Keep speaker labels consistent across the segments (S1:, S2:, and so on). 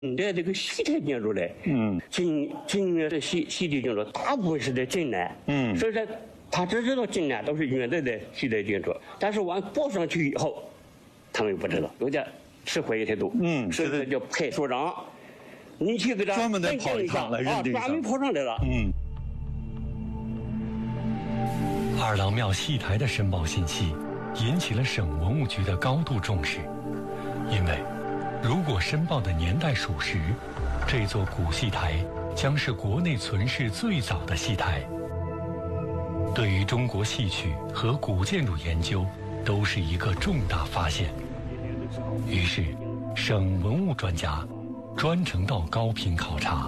S1: 这个西台建筑嘞，晋的西台建筑大部分是在晋南，所以说他只知道晋南都是元代的西台建筑，但是往报上去以后，他们不知道，有点吃亏态度，所以说就派所长，你去给他
S2: 专门的跑一趟来认定一下，
S1: 专门跑上来了，
S3: 二郎庙戏台的申报信息引起了省文物局的高度重视，因为如果申报的年代属实，这座古戏台将是国内存世最早的戏台，对于中国戏曲和古建筑研究都是一个重大发现。于是，省文物专家专程到高平考察。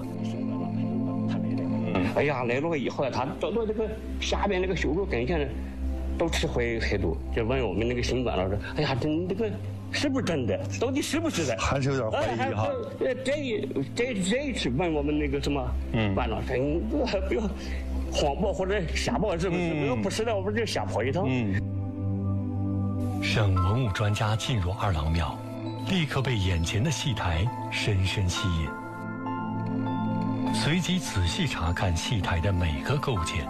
S1: 哎呀，来了以后，他找到这个下边那个修筑跟前都吃灰态度，就问我们那个新管老师：“哎呀，这个是不是真的？到底是不是的？”
S2: 还是有点怀疑哈。
S1: 这一次问我们那个什么管老师，你不要谎报或者瞎报，是不是？不要不是的，我们就瞎跑一趟。
S3: 省文物专家进入二郎庙，立刻被眼前的戏台深深吸引。随即仔细查看戏台的每个构件，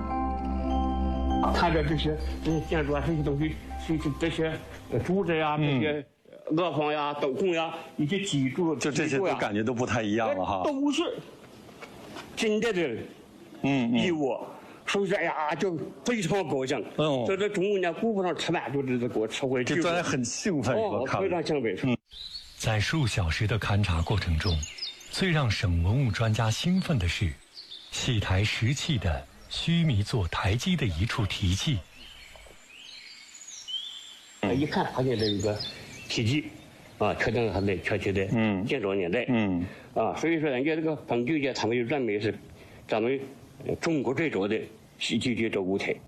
S1: 看着这些建筑啊，这些东西，这些柱子呀，这些阿房呀、斗拱呀，一些基柱，
S2: 就这些都感觉都不太一样了哈，
S1: 都是近代的遗物。所以说，哎呀，就非常高兴。在这中午呢，顾不上吃饭，就是给我吃回去。
S2: 这专家很兴奋，我看
S1: 非常兴奋。
S3: 在数小时的勘察过程中，最让省文物专家兴奋的是，戏台石砌的须弥座台基的一处题记。
S1: 一看发现这一个题记，确定它的确切的建筑年代。所以说人家这个冯局界他们就认为是咱们中国最早的戏剧建筑舞台。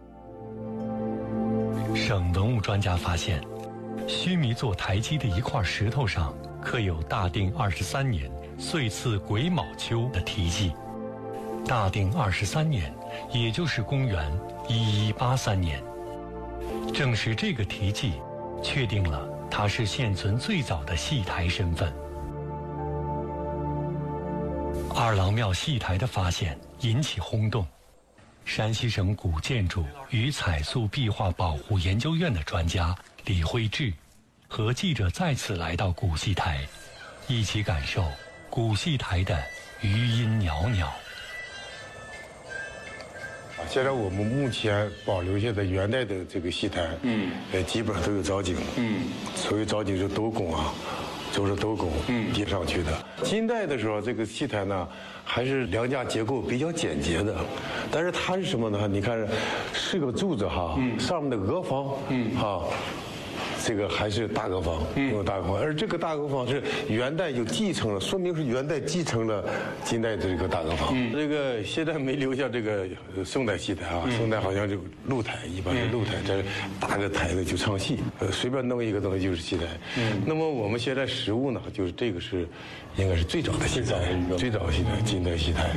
S3: 省文物专家发现，须弥座台基的一块石头上刻有大定23年岁次癸卯秋的题记。大定23年，也就是公元1183年。正是这个题记，确定了它是现存最早的戏台身份。二郎庙戏台的发现引起轰动，山西省古建筑与彩塑壁画保护研究院的专家李慧智和记者再次来到古戏台，一起感受古戏台的余音袅袅。
S4: 现在我们目前保留下的元代的这个戏台，基本上都有藻井，所谓藻井是斗拱啊，就是斗拱叠上去的。金代的时候，这个戏台呢还是梁架结构比较简洁的，但是它是什么呢？你看是个柱子哈，上面的额房，这个还是大额房，用大额房，而这个大额房是元代就继承了，说明是元代继承了金代的这个大额房。这个现在没留下这个宋代戏台啊，宋代好像就露台，一般是露台，这搭个台子就唱戏，随便弄一个东西就是戏台。那么我们现在实物呢，就是这个是应该是最早的戏台，最早的戏台，金代戏台。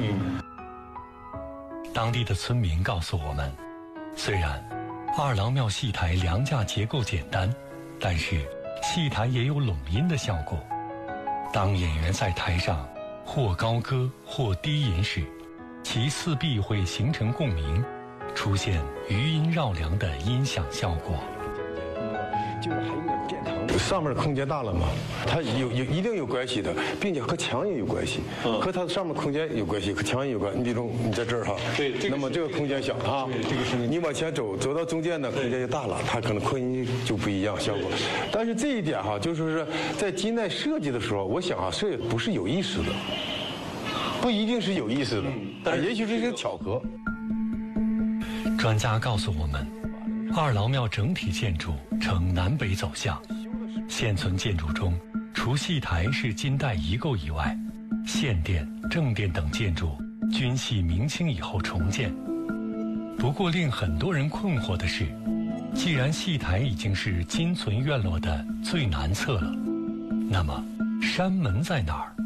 S3: 当地的村民告诉我们，虽然二郎庙戏台梁架结构简单，但是戏台也有拢音的效果。当演员在台上或高歌或低吟时，其四壁会形成共鸣，出现余音绕梁的音响效果。
S4: 就是还有点殿堂，上面空间大了嘛，它一定有关系的，并且和墙也有关系，和它上面空间有关系，和墙也有关。你比如你在这儿哈，
S2: 对，
S4: 那么这个空间小啊，这个是你往前走到中间呢，空间就大了，它可能扩音就不一样效果。但是这一点哈，就是说在金代设计的时候，我想啊，这不是有意识的，不一定是有意识的，但也许是一个巧合。
S3: 专家告诉我们，二郎庙整体建筑呈南北走向，现存建筑中，除戏台是金代遗构以外，献殿、正殿等建筑均系明清以后重建。不过令很多人困惑的是，既然戏台已经是今存院落的最南侧了，那么山门在哪儿？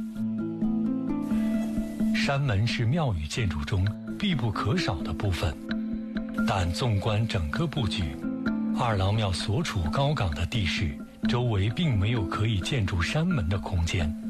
S3: 山门是庙宇建筑中必不可少的部分，但纵观整个布局，二郎庙所处高岗的地势，周围并没有可以建筑山门的空间。